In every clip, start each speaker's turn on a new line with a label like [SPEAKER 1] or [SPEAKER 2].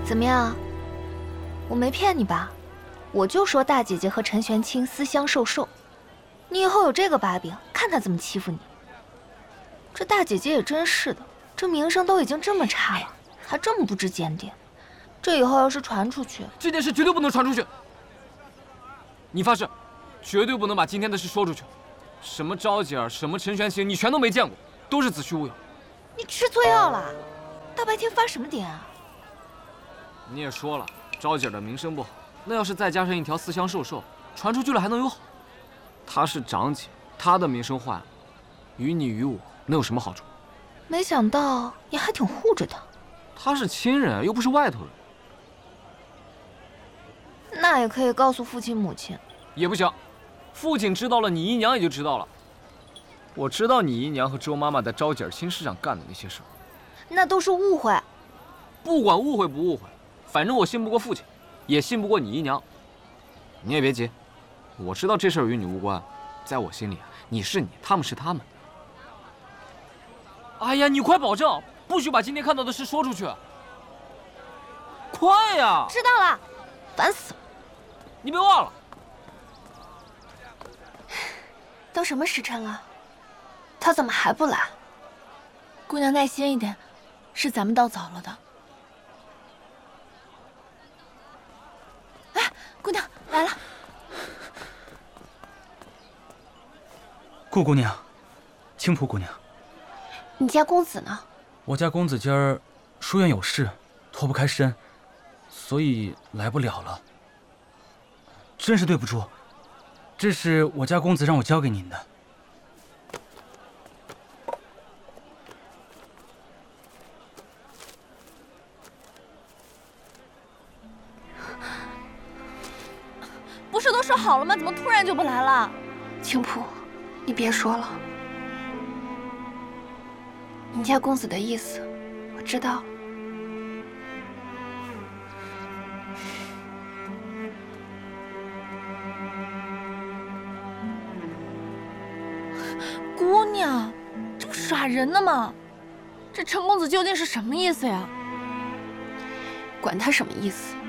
[SPEAKER 1] 怎么样？我没骗你吧？我就说大姐姐和陈玄清私相授受，你以后有这个把柄，看他怎么欺负你。这大姐姐也真是的，这名声都已经这么差了，还这么不知检点。这以后要是传出去，
[SPEAKER 2] 这件事绝对不能传出去。你发誓，绝对不能把今天的事说出去。什么招姐儿，什么陈玄清，你全都没见过，都是子虚乌有。
[SPEAKER 1] 你吃错药了？大白天发什么癫啊？
[SPEAKER 2] 你也说了，招姐儿的名声不好，那要是再加上一条私相授受，传出去了还能有好？她是长姐，她的名声坏了，于你于我能有什么好处？
[SPEAKER 1] 没想到你还挺护着她。
[SPEAKER 2] 她是亲人，又不是外头人。
[SPEAKER 1] 那也可以告诉父亲母亲。
[SPEAKER 2] 也不行，父亲知道了，你姨娘也就知道了。我知道你姨娘和周妈妈在招姐儿亲事上干的那些事儿，
[SPEAKER 1] 那都是误会。
[SPEAKER 2] 不管误会不误会，反正我信不过父亲，也信不过你姨娘。你也别急，我知道这事儿与你无关，在我心里啊，你是你，他们是他们。哎呀，你快保证，不许把今天看到的事说出去。快呀！
[SPEAKER 1] 知道了，烦死了。
[SPEAKER 2] 你别忘了，
[SPEAKER 1] 都什么时辰了，他怎么还不来？
[SPEAKER 3] 姑娘耐心一点，是咱们到早了的。哎，姑娘来了。
[SPEAKER 4] 顾姑娘，青浦姑娘，
[SPEAKER 1] 你家公子呢？
[SPEAKER 4] 我家公子今儿书院有事，脱不开身，所以来不了了。真是对不住，这是我家公子让我交给您的。
[SPEAKER 3] 不是都说好了吗？怎么突然就不来了？
[SPEAKER 1] 青浦，你别说了，你家公子的意思我知道了。
[SPEAKER 3] 姑娘，这不耍人呢吗？这陈公子究竟是什么意思呀？
[SPEAKER 1] 管他什么意思，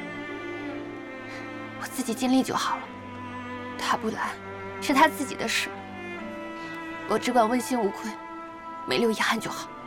[SPEAKER 1] 我自己尽力就好了。他不来，是他自己的事，我只管问心无愧，没留遗憾就好。